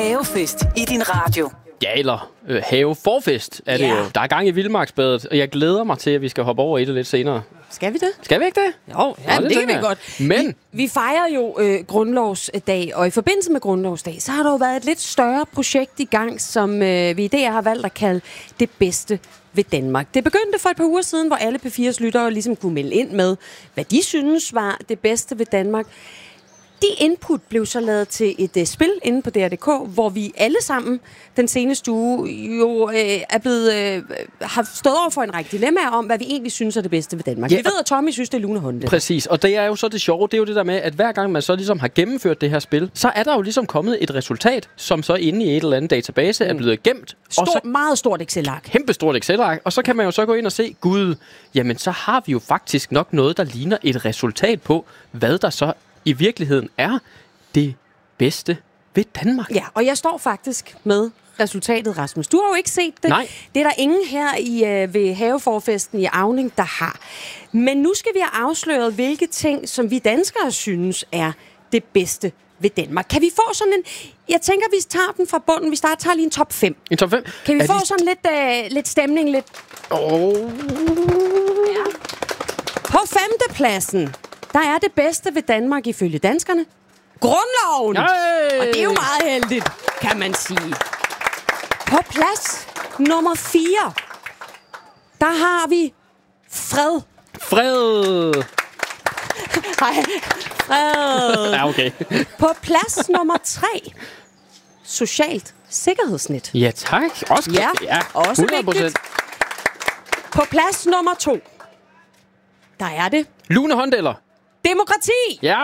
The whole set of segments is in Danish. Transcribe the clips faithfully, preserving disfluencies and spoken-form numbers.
Havefest i din radio. Ja, eller øh, haveforfest er det Ja. jo. Der er gang i Vildmarksbadet, og jeg glæder mig til, at vi skal hoppe over i det lidt senere. Skal vi det? Skal vi ikke det? Jo, ja, Nå, det, det det kan vi tænker godt. Men- Vi, vi fejrer jo øh, Grundlovsdag, og i forbindelse med Grundlovsdag, så har der jo været et lidt større projekt i gang, som øh, vi i dag har valgt at kalde det bedste ved Danmark. Det begyndte for et par uger siden, hvor alle P fire's lyttere ligesom kunne melde ind med, hvad de synes var det bedste ved Danmark. De input blev så lavet til et uh, spil inde på D R punktum d k, hvor vi alle sammen den seneste uge jo øh, er blevet, øh, har stået over for en række dilemmaer om, hvad vi egentlig synes er det bedste ved Danmark. Ja, Vi ved, at Tommy synes, det er Lune Håndel. Præcis, og det er jo så det sjove, det er jo det der med, at hver gang man så ligesom har gennemført det her spil, så er der jo ligesom kommet et resultat, som så inde i et eller andet database er blevet gemt. Stor, og så meget stort Excel-ark. kæmpestort Excel-ark, og så kan man jo så gå ind og se, gud, jamen så har vi jo faktisk nok noget, der ligner et resultat på, hvad der så i virkeligheden er det bedste ved Danmark. Ja, og jeg står faktisk med resultatet, Rasmus. Du har jo ikke set det. Nej. Det er der ingen her i, øh, ved haveforfesten i Auning, der har. Men nu skal vi have afsløret, hvilke ting, som vi danskere synes er det bedste ved Danmark. Kan vi få sådan en... Jeg tænker, vi tager den fra bunden. Vi starter tager lige en top fem. En top fem? Kan vi er få de... sådan lidt, øh, lidt stemning? Lidt... Oh. Ja. På femtepladsen, der er det bedste ved Danmark ifølge danskerne Grundloven. Hey! Og det er jo meget heldigt, kan man sige. På plads nummer fire, der har vi fred. Fred! Nej, fred. Ja, okay. På plads nummer tre, socialt sikkerhedsnet. Ja, tak. Også, Ja, ja også hundrede procent. vigtigt. På plads nummer to, der er det Lune Håndeller. demokrati. Ja!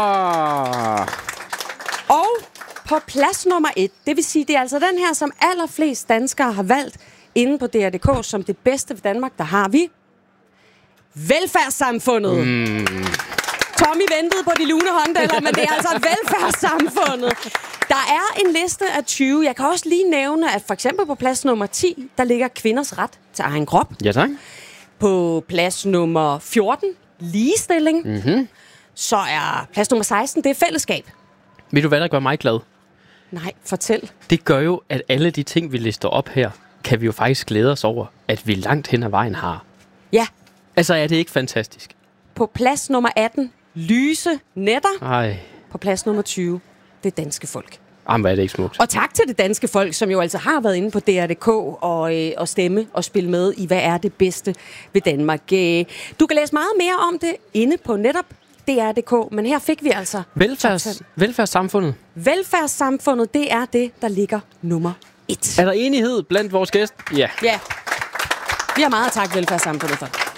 Og på plads nummer et, det vil sige, det er altså den her, som allerflest danskere har valgt inde på D R punktum d k som det bedste ved Danmark, der har vi velfærdssamfundet. Mm. Tommy ventede på de lune hånddeller, men det er altså velfærdssamfundet. Der er en liste af tyve. Jeg kan også lige nævne, at for eksempel på plads nummer ti, der ligger kvinders ret til egen krop. Ja, tak. På plads nummer fjorten, ligestilling. Mm-hmm. Så er plads nummer seksten, det er fællesskab. Ved du, hvad der gør mig glad? Nej, fortæl. Det gør jo, at alle de ting, vi lister op her, kan vi jo faktisk glæde os over, at vi langt hen ad vejen har. Ja, Altså, er det ikke fantastisk? på plads nummer atten, lyse netter. Ej, På plads nummer tyve, det danske folk. jamen, hvor er det ikke smukt. Og tak til det danske folk, som jo altså har været inde på D R punktum d k og, øh, og stemme og spille med i, hvad er det bedste ved Danmark. Øh, du kan læse meget mere om det inde på netop D R punktum d k, men her fik vi altså... Velfærds, velfærdssamfundet. Velfærdssamfundet, det er det, der ligger nummer et. Er der enighed blandt vores gæster? Ja. Ja, vi har meget at takke velfærdssamfundet for.